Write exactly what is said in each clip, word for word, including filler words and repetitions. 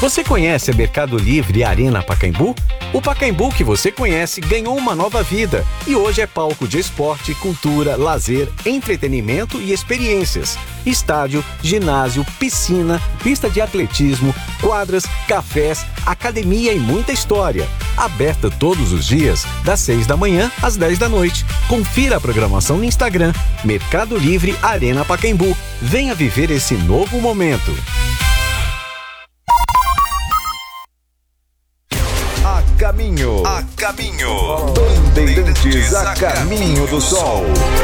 Você conhece a Mercado Livre Arena Pacaembu? O Pacaembu que você conhece ganhou uma nova vida e hoje é palco de esporte, cultura, lazer, entretenimento e experiências. Estádio, ginásio, piscina, pista de atletismo, quadras, cafés, academia e muita história. Aberta todos os dias, das seis da manhã às dez da noite. Confira a programação no Instagram, Mercado Livre Arena Pacaembu. Venha viver esse novo momento. A caminho, a caminho, Bandeirantes a caminho do sol.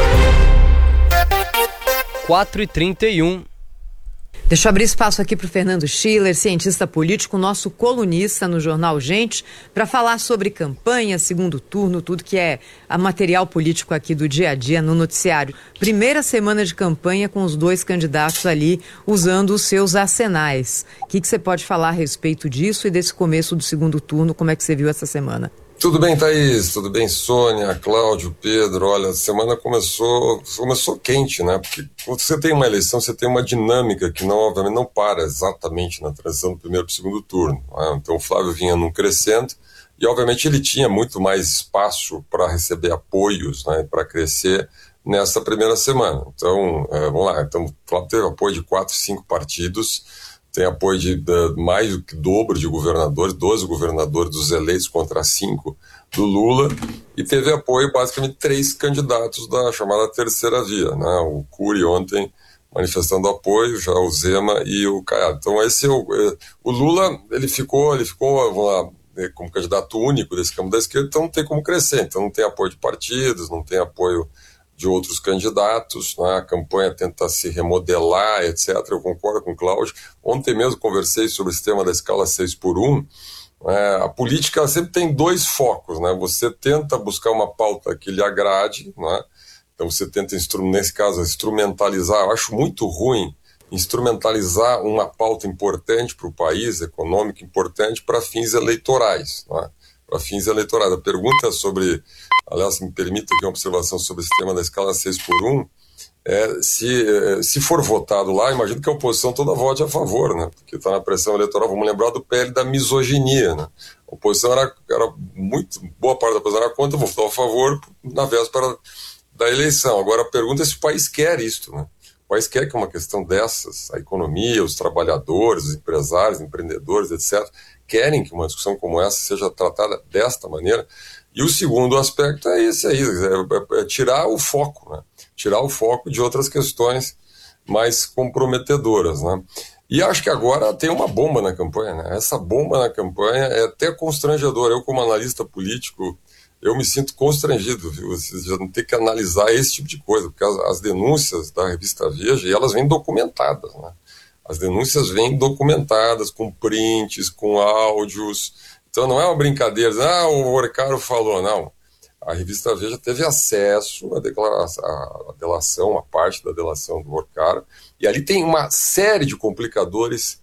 quatro e trinta e um. Deixa eu abrir espaço aqui para o Fernando Schiller, cientista político, nosso colunista no jornal Gente, para falar sobre campanha, segundo turno, tudo que é a material político aqui do dia a dia no noticiário. Primeira semana de campanha com os dois candidatos ali usando os seus arsenais. O que, que você pode falar a respeito disso e desse começo do segundo turno? Como é que você viu essa semana? Tudo bem, Thaís? Tudo bem, Sônia, Cláudio, Pedro? Olha, a semana começou, começou quente, né? Porque quando você tem uma eleição, você tem uma dinâmica que, não, obviamente, não para exatamente na transição do primeiro para o segundo turno. Né? Então, o Flávio vinha num crescendo e, obviamente, ele tinha muito mais espaço para receber apoios, né? Para crescer nessa primeira semana. Então, é, vamos lá. Então, o Flávio teve apoio de quatro, cinco partidos. Tem apoio de, de mais do que dobro de governadores, doze governadores dos eleitos contra cinco do Lula, e teve apoio basicamente três candidatos da chamada terceira via, né? O Cury ontem manifestando apoio, já o Zema e o Caiado. Então esse é o, é, o Lula, ele ficou, ele ficou vamos lá, como candidato único desse campo da esquerda, então não tem como crescer, então não tem apoio de partidos, não tem apoio de outros candidatos, né? A campanha tenta se remodelar, etcétera. Eu concordo com o Cláudio. Ontem mesmo conversei sobre o sistema da escala seis por um. É, a política sempre tem dois focos, né? Você tenta buscar uma pauta que lhe agrade, né? Então você tenta, nesse caso, instrumentalizar. Eu acho muito ruim instrumentalizar uma pauta importante para o país, econômica importante, para fins eleitorais, né? Para fins eleitorais. A pergunta é sobre, aliás, me permita aqui uma observação sobre o sistema da escala seis por um, é, se, se for votado lá, imagino que a oposição toda vote a favor, né? Porque está na pressão eleitoral, vamos lembrar do P L da misoginia, né? A oposição era, era muito, boa parte da oposição era contra, votou a favor na véspera da eleição. Agora a pergunta é se o país quer isto, né? O país quer que uma questão dessas, a economia, os trabalhadores, os empresários, empreendedores, etcétera, querem que uma discussão como essa seja tratada desta maneira. E o segundo aspecto é esse aí, é, é tirar o foco, né? Tirar o foco de outras questões mais comprometedoras, né? E acho que agora tem uma bomba na campanha, né? Essa bomba na campanha é até constrangedora. Eu, como analista político, eu me sinto constrangido, viu? Vocês já não tem que analisar esse tipo de coisa, porque as, as denúncias da revista Veja, elas vêm documentadas, né? As denúncias vêm documentadas, com prints, com áudios. Então não é uma brincadeira, ah, o Vorcaro falou, não. A revista Veja teve acesso à, declaração, à delação, a parte da delação do Vorcaro, e ali tem uma série de complicadores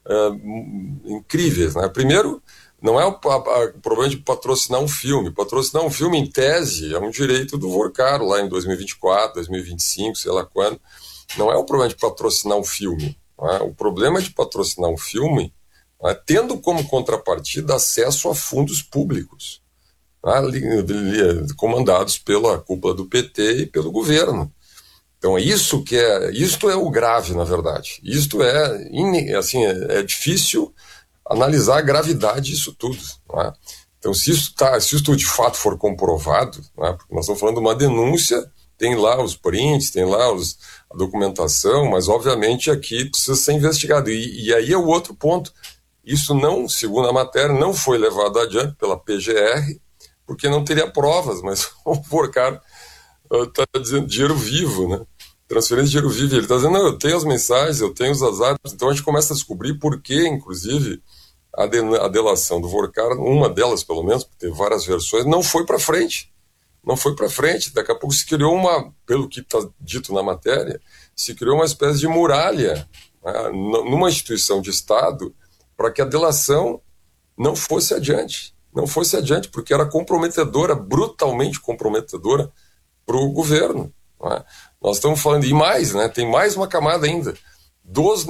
uh, incríveis, né? Primeiro, não é o, a, a, o problema de patrocinar um filme. Patrocinar um filme, em tese, é um direito do Vorcaro, lá em dois mil e vinte e quatro, dois mil e vinte e cinco, sei lá quando. Não é o problema de patrocinar um filme. Né? O problema de patrocinar um filme, né, tendo como contrapartida acesso a fundos públicos, né, comandados pela cúpula do P T e pelo governo. Então, isso que é, isto é o grave, na verdade. Isto é, assim, é, é difícil analisar a gravidade disso tudo. Né? Então, se isso, tá, se isso de fato for comprovado, né, porque nós estamos falando de uma denúncia, tem lá os prints, tem lá os, a documentação, mas obviamente aqui precisa ser investigado. E, e aí é o outro ponto. Isso não, segundo a matéria, não foi levado adiante pela P G R, porque não teria provas, mas o Vorcaro está uh, dizendo dinheiro vivo, né? Transferência de dinheiro vivo. Ele está dizendo, não, eu tenho as mensagens, eu tenho os azares. Então a gente começa a descobrir por que, inclusive, a, de, a delação do Vorcaro, uma delas pelo menos, porque tem várias versões, não foi para frente. Não foi para frente. Daqui a pouco se criou uma, pelo que está dito na matéria, se criou uma espécie de muralha, né, numa instituição de Estado, para que a delação não fosse adiante. Não fosse adiante, porque era comprometedora, brutalmente comprometedora para o governo. Né? Nós estamos falando, e mais, né, tem mais uma camada ainda, dos